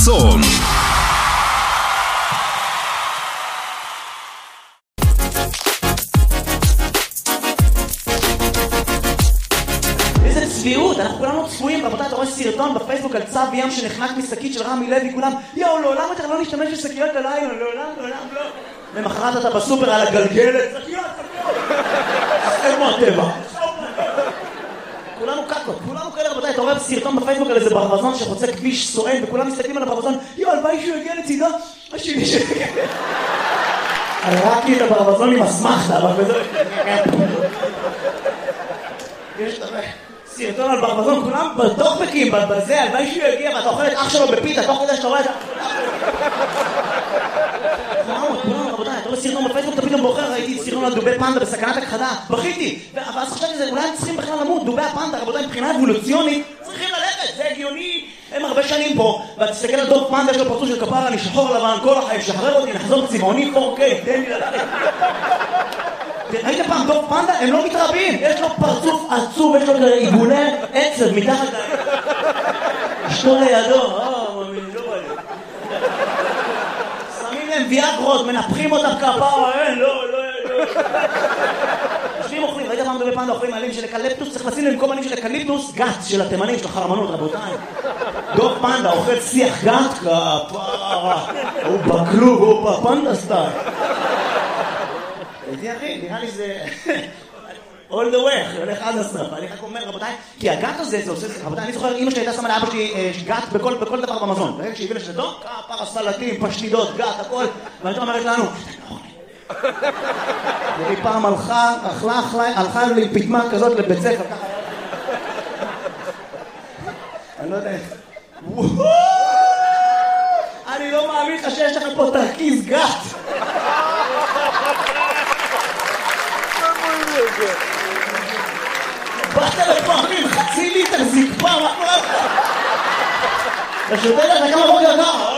צום. איזה צביעות, אנחנו כולנו צפויים, רבותיי, אתה רואה סרטון בפייסבוק על צב ים שנחנק משקית של רמי לוי, כולם, יאו, לעולם יותר לא נשתמש בשקיות הלילה, לעולם לא. למחרת אתה בסופר על הגלגלת, שקיות. איפה הטבע? כולנו קקות, כולנו כאלה, רבותיי, אתה רואה סרטון בפייסבוק על איזה ברווזון שחוצה כביש סואן, וכולם מסתכלים על הברווזון, יאו, הלוואי שהוא יגיע לצידו, השני שלי. הלכתי את הברווזון עם אסמכתה, אבל בזה... יש סרטון על ברווזון, כולם בטוקבקים, בזה, הלוואי שהוא יגיע, ואתה אוכל את אח שלו בפיתה, תוך כדי שאתה רואה את ה... כולם, רבותיי, אתה רואה סרטון בפייסבוק, אתה פתאום בוחר, ראיתי סרטון על דובי פנדה בסכנת הכחדה, בכיתי, ואז חשבתי שזה, אולי הם צריכים בכלל למות, דובי הפנדה, רבותיי, מבחינה אבולוציונית, צריכים ללכת, זה הגיוני, הם הרבה שנים פה, ואתה תסתכל על דוב פנדה, יש לו פרצוף של כפרה, אני שחור לבן, כל החיים, שחרר אותי, נחזור צבעוני 4K, תן לי ללכת. ראית פעם דוב פנדה? הם לא מתרבים, יש לו פרצוף עצוב, יש לו עיגולי עצב מתחת להם. אשתו לידו, לא בא לי. שמים להם ויאגרות, מנפחים אותם כפרה, לא. יושבים אוכלים, ראית פעם דובי פנדה אוכלים עלים של אקליפטוס? צריך לשים להם במקום עלים של אקליפטוס גת של התימנים, של החרמנות, רבותיי. דוב פנדה אוכל שיח גת כפרה, הוא בכלוב, הוא בפנדה סטייל. איתי אחי, נראה לי זה... all the way, הולך עד הסוף. אני רק אומר, רבותיי, כי הגת הזה, זה עושה... רבותיי, אני זוכר, אמא שלי הייתה שמה לאבא שלי גת בכל דבר במזון. ברגע שהביא לשתו, כפרה, סלטים, פשטידות, גת, הכל. והייתה אומרת לנו, והיא פעם הלכה לי פתמה כזאת לבית ספר, ככה. אני לא יודע איך. אני לא מאמין לך שיש לכם פה תרכיז גת. באת לפעמים, חצי ליטר זקפה, מה קורה לך? אתה שותה לך כמה בוקר ככה?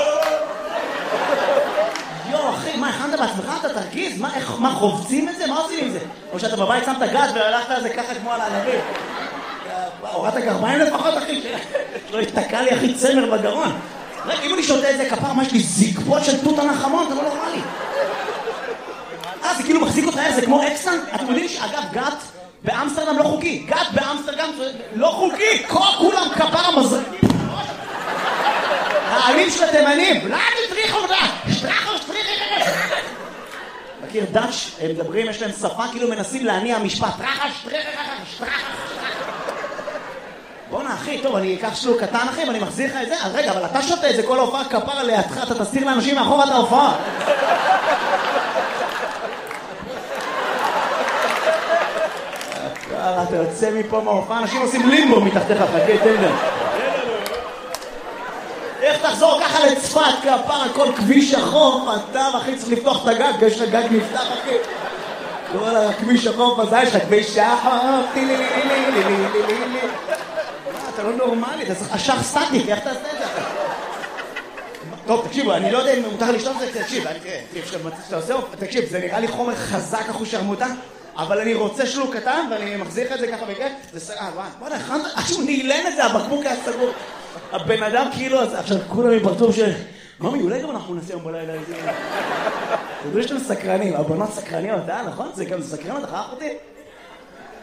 יו, אחי, מה, הכנת בעצמך? אתה תרגיז? מה, חובצים את זה? מה עושים עם זה? או שאתה בבית שמת גת והלכת על זה ככה כמו על הענבים? הורדת גרביים לפחות, אחי? לא התתקע לי, אחי, צמר בגרון. רגע, אם אני שותה את זה כפר, מה יש לי זקפות של תות הנחמון? אתה לא נורמלי. זה כאילו מחזיק אותך, זה כמו אקסטן? אתם יודעים שאגב, גת באמסטרדם לא חוקי. גת באמסטרדם לא חוקי. כולם כפרה מזרקים. העלים של התימנים. לא, תטריחו אותה. שטרחו. מכיר דאץ', הם מדברים, יש להם שפה, כאילו מנסים להניע משפט. שטרחה. בוא'נה אחי, טוב, אני אקח שלוק קטן אחי, ואני מחזיר לך את זה. אז רגע, אבל אתה שותה את זה כל ההופעה כפרה לידך, אתה תסתיר לאנשים מאחור את ההופעה. אתה יוצא מפה מההופעה, אנשים עושים לימבו מתחתיך, חכה, תן להם. איך תחזור ככה לצפת, כפרה, כל כביש החוף, אתה אחי צריך לפתוח את הגג, יש לך גג נפתח אחי. כל הכביש החוף הזה, יש לך כביש החוף, אתה לא נורמלי, אתה צריך אשך סטטיק, איך תעשה את זה? טוב, תקשיבו, אני לא יודע אם מותר לשתות את זה, תקשיב, זה נראה לי חומר חזק אחוז שרמוטה, אבל אני רוצה שלוק קטן, ואני מחזיר את זה ככה בכיף, זה סרעה, בוא'נה, עכשיו הוא נעלן את זה, הבקבוק היה סגור. הבן אדם כאילו, עכשיו כולם עם פרצוף של... ממי, אולי גם אנחנו נעשה יום בלילה את זה. תדעו שאתם סקרנים, הבנות סקרניות, נכון? זה גם סקרן אותך, אחותי?